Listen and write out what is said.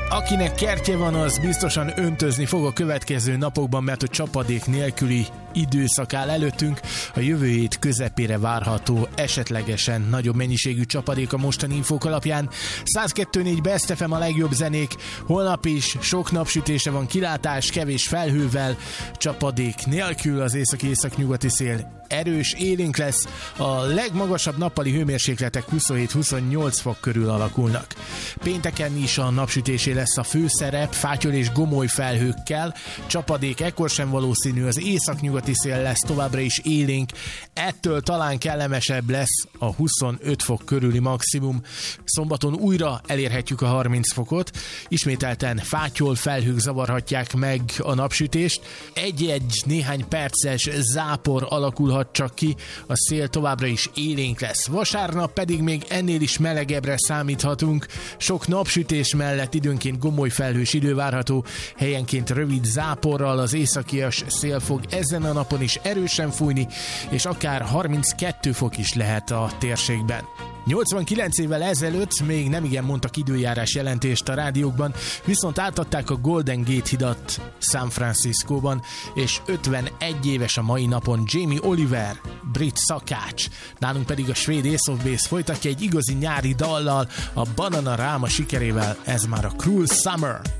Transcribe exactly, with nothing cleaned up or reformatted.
Akinek kertje van, az biztosan öntözni fog a következő napokban, mert a csapadék nélküli időszak áll előttünk. A jövő hét közepére várható esetlegesen nagyobb mennyiségű csapadék a mostani infók alapján. száz kettő négy Best ef em a legjobb zenék. Holnap is sok napsütésre van kilátás, kevés felhővel, csapadék nélkül, az északi-északnyugati szél erős, élénk lesz. A legmagasabb nappali hőmérsékletek huszonhét-huszonnyolc fok körül alakulnak. Pénteken is a napsütésé lesz a főszerep, fátyol és gomoly felhőkkel. Csapadék ekkor sem valószínű, az északnyugati szél lesz továbbra is élénk. Ettől talán kellemesebb lesz a huszonöt fok körüli maximum. Szombaton újra elérhetjük a harminc fokot. Ismételten fátyol felhők zavarhatják meg a napsütést. Egy-egy néhány perces zápor alakulhat csak ki, a szél továbbra is élénk lesz. Vasárnap pedig még ennél is melegebbre számíthatunk. Sok napsütés mellett időnként gomoly felhős idő várható, helyenként rövid záporral, az északias szél fog ezen a napon is erősen fújni, és akár harminckettő fok is lehet a térségben. nyolcvankilenc évvel ezelőtt még nemigen mondtak időjárás jelentést a rádiókban, viszont átadták a Golden Gate hidat San Franciscóban, és ötvenegy éves a mai napon Jamie Oliver, brit szakács. Nálunk pedig a svéd Ace of Base folytatja egy igazi nyári dallal, a Bananarama sikerével, ez már a Cruel Summer.